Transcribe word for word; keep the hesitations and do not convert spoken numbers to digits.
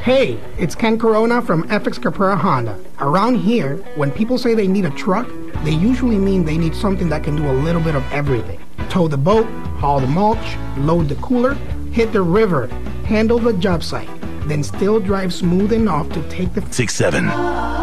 Hey, it's Ken Corona from F X Caprera Honda. Around here, when people say they need a truck, they usually mean they need something that can do a little bit of everything. Tow the boat, haul the mulch, load the cooler, hit the river, handle the job site, then still drive smooth enough to take the six seven.